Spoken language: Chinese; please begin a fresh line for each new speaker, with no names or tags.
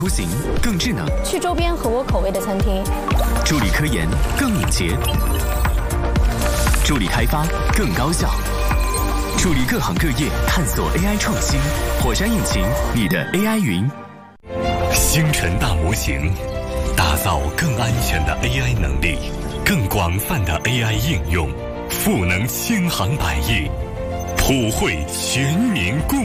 出行更智能，
去周边合我口味的餐厅，
助力科研更敏捷，助力开发更高效，助力各行各业探索 AI 创新。火山引擎，你的 AI 云。
星辰大模型，打造更安全的 AI 能力，更广泛的 AI 应用，赋能千行百业，普惠全民共